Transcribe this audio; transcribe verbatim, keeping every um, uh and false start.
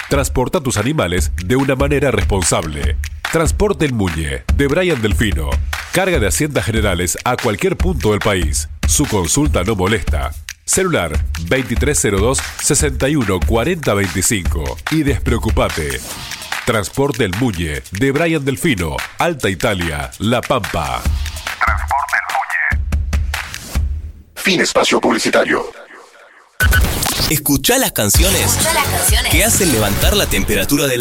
Transporta tus animales de una manera responsable. Transporte El Muñe, de Brian Delfino. Carga de haciendas generales a cualquier punto del país. Su consulta no molesta. Celular veintitrés cero dos, sesenta y uno cuarenta veinticinco. Y despreocupate. Transporte El Muñe, de Brian Delfino, Alta Italia, La Pampa. Transporte El Muñe. Fin espacio publicitario. Escuchá las canciones, Escuchá las canciones que hacen levantar la temperatura de la